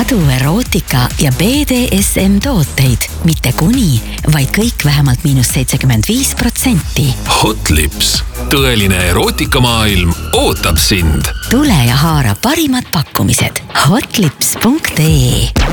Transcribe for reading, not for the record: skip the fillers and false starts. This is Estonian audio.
Erotika ja BDSM tooteid. Mitte kuni, vaid kõik vähemalt -75%. Hot Lips. Tõeline erootikamaailm ootab sind. Tule ja haara parimad pakkumised. hotlips.ee